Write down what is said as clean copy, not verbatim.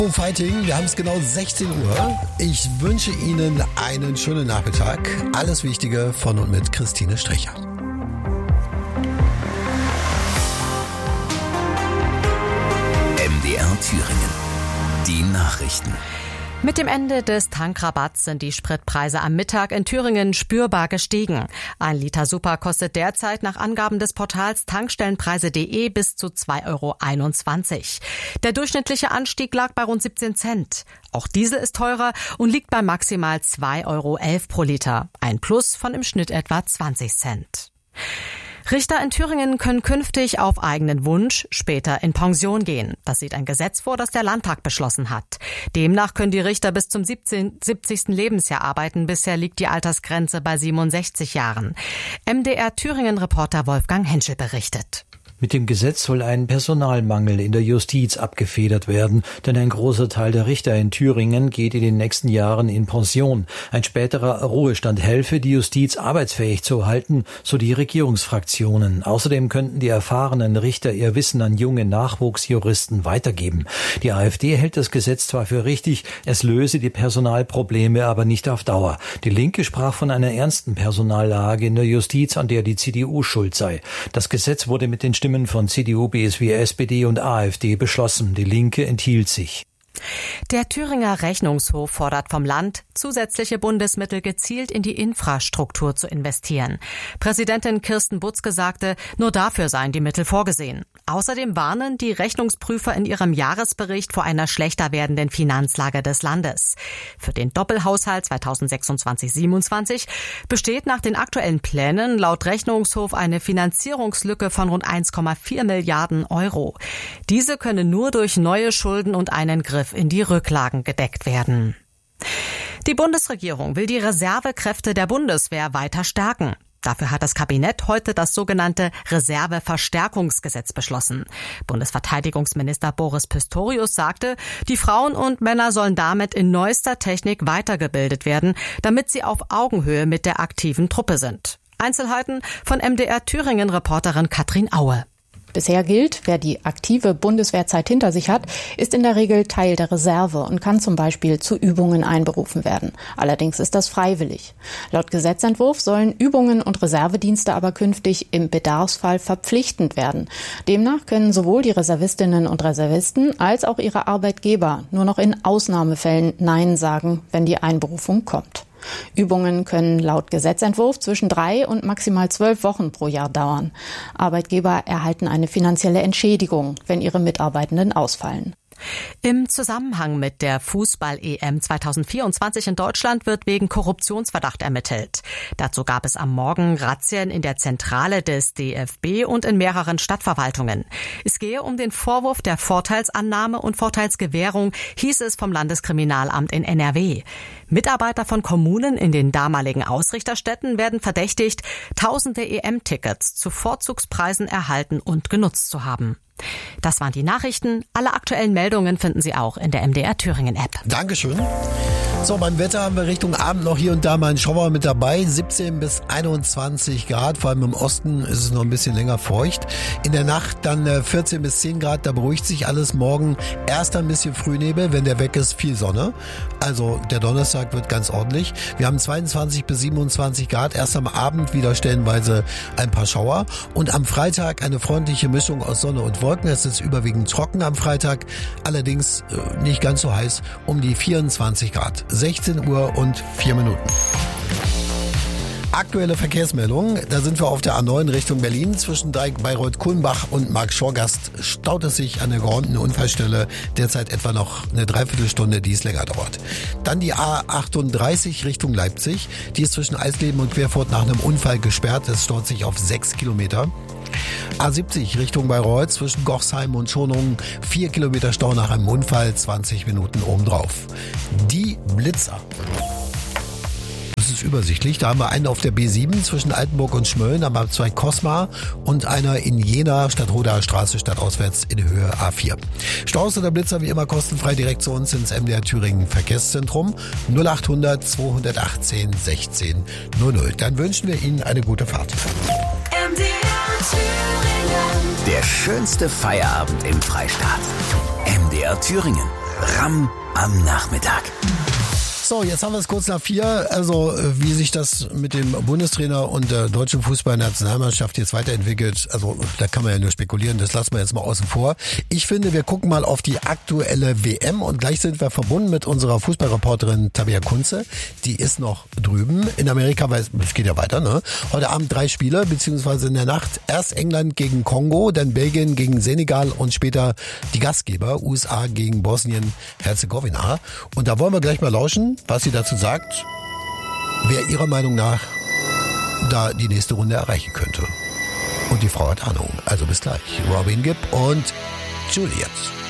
Fighting, wir haben es genau 16 Uhr. Ich wünsche Ihnen einen schönen Nachmittag. Alles Wichtige von und mit Christine Stricher. MDR Thüringen. Die Nachrichten. Mit dem Ende des Tankrabatts sind die Spritpreise am Mittag in Thüringen spürbar gestiegen. 1 Liter Super kostet derzeit nach Angaben des Portals tankstellenpreise.de bis zu 2,21 €. Der durchschnittliche Anstieg lag bei rund 17 Cent. Auch Diesel ist teurer und liegt bei maximal 2,11 € pro Liter. Ein Plus von im Schnitt etwa 20 Cent. Richter in Thüringen können künftig auf eigenen Wunsch später in Pension gehen. Das sieht ein Gesetz vor, das der Landtag beschlossen hat. Demnach können die Richter bis zum 70. Lebensjahr arbeiten. Bisher liegt die Altersgrenze bei 67 Jahren. MDR Thüringen-Reporter Wolfgang Henschel berichtet. Mit dem Gesetz soll ein Personalmangel in der Justiz abgefedert werden, denn ein großer Teil der Richter in Thüringen geht in den nächsten Jahren in Pension. Ein späterer Ruhestand helfe, die Justiz arbeitsfähig zu halten, so die Regierungsfraktionen. Außerdem könnten die erfahrenen Richter ihr Wissen an junge Nachwuchsjuristen weitergeben. Die AfD hält das Gesetz zwar für richtig, es löse die Personalprobleme aber nicht auf Dauer. Die Linke sprach von einer ernsten Personallage in der Justiz, an der die CDU schuld sei. Das Gesetz wurde mit den Stimmen von CDU, BSW, SPD und AfD beschlossen. Die Linke enthielt sich. Der Thüringer Rechnungshof fordert vom Land, zusätzliche Bundesmittel gezielt in die Infrastruktur zu investieren. Präsidentin Kirsten Butzke sagte, nur dafür seien die Mittel vorgesehen. Außerdem warnen die Rechnungsprüfer in ihrem Jahresbericht vor einer schlechter werdenden Finanzlage des Landes. Für den Doppelhaushalt 2026-27 besteht nach den aktuellen Plänen laut Rechnungshof eine Finanzierungslücke von rund 1,4 Milliarden €. Diese könne nur durch neue Schulden und einen Griff in die Rücklagen gedeckt werden. Die Bundesregierung will die Reservekräfte der Bundeswehr weiter stärken. Dafür hat das Kabinett heute das sogenannte Reserveverstärkungsgesetz beschlossen. Bundesverteidigungsminister Boris Pistorius sagte, die Frauen und Männer sollen damit in neuester Technik weitergebildet werden, damit sie auf Augenhöhe mit der aktiven Truppe sind. Einzelheiten von MDR Thüringen-Reporterin Katrin Aue. Bisher gilt, wer die aktive Bundeswehrzeit hinter sich hat, ist in der Regel Teil der Reserve und kann zum Beispiel zu Übungen einberufen werden. Allerdings ist das freiwillig. Laut Gesetzentwurf sollen Übungen und Reservedienste aber künftig im Bedarfsfall verpflichtend werden. Demnach können sowohl die Reservistinnen und Reservisten als auch ihre Arbeitgeber nur noch in Ausnahmefällen Nein sagen, wenn die Einberufung kommt. Übungen können laut Gesetzentwurf zwischen 3 und maximal 12 Wochen pro Jahr dauern. Arbeitgeber erhalten eine finanzielle Entschädigung, wenn ihre Mitarbeitenden ausfallen. Im Zusammenhang mit der Fußball-EM 2024 in Deutschland wird wegen Korruptionsverdacht ermittelt. Dazu gab es am Morgen Razzien in der Zentrale des DFB und in mehreren Stadtverwaltungen. Es gehe um den Vorwurf der Vorteilsannahme und Vorteilsgewährung, hieß es vom Landeskriminalamt in NRW. Mitarbeiter von Kommunen in den damaligen Ausrichterstädten werden verdächtigt, tausende EM-Tickets zu Vorzugspreisen erhalten und genutzt zu haben. Das waren die Nachrichten. Alle aktuellen Meldungen finden Sie auch in der MDR Thüringen App. Dankeschön. So, beim Wetter haben wir Richtung Abend noch hier und da mal einen Schauer mit dabei. 17 bis 21 Grad, vor allem im Osten ist es noch ein bisschen länger feucht. In der Nacht dann 14 bis 10 Grad, da beruhigt sich alles. Morgen erst ein bisschen Frühnebel, wenn der weg ist, viel Sonne. Also der Donnerstag wird ganz ordentlich. Wir haben 22 bis 27 Grad, erst am Abend wieder stellenweise ein paar Schauer. Und am Freitag eine freundliche Mischung aus Sonne und Wolken. Es ist überwiegend trocken am Freitag, allerdings nicht ganz so heiß, um die 24 Grad. 16 Uhr und 4 Minuten. Aktuelle Verkehrsmeldung, da sind wir auf der A9 Richtung Berlin. Zwischen Bayreuth-Kulmbach und Marktschorgast staut es sich an der geräumten Unfallstelle derzeit etwa noch eine Dreiviertelstunde, die es länger dauert. Dann die A38 Richtung Leipzig. Die ist zwischen Eisleben und Querfurt nach einem Unfall gesperrt. Es staut sich auf 6 Kilometer. A70 Richtung Bayreuth zwischen Gochsheim und Schonungen 4 Kilometer Stau nach einem Unfall, 20 Minuten obendrauf. Die Blitzer. Das ist übersichtlich. Da haben wir einen auf der B7 zwischen Altenburg und Schmölln, aber 2 Cosma und einer in Jena, Stadtrodaer Straße, stadtauswärts in Höhe A4. Staus oder Blitzer wie immer kostenfrei direkt zu uns ins MDR Thüringen Verkehrszentrum 0800 218 16 00. Dann wünschen wir Ihnen eine gute Fahrt. MDR Thüringen. Der schönste Feierabend im Freistaat. MDR Thüringen. Ram am Nachmittag. So, jetzt haben wir es kurz nach 4. Also wie sich das mit dem Bundestrainer und der deutschen Fußballnationalmannschaft jetzt weiterentwickelt, also da kann man ja nur spekulieren, das lassen wir jetzt mal außen vor. Ich finde, wir gucken mal auf die aktuelle WM und gleich sind wir verbunden mit unserer Fußballreporterin Tabea Kunze. Die ist noch drüben in Amerika, weil es geht ja weiter, ne? Heute Abend 3 Spiele, beziehungsweise in der Nacht erst England gegen Kongo, dann Belgien gegen Senegal und später die Gastgeber USA gegen Bosnien-Herzegowina. Und da wollen wir gleich mal lauschen, was sie dazu sagt, wer ihrer Meinung nach da die nächste Runde erreichen könnte. Und die Frau hat Ahnung. Also bis gleich. Robin Gibb und Juliet.